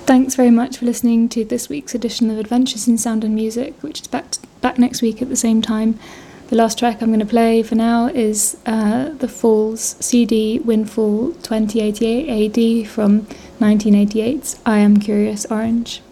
Thanks very much for listening to this week's edition of Adventures in Sound and Music, which is back next week at the same time. The last track I'm going to play for now is The Falls CD Windfall 2088 AD from 1988's I Am Curious Orange.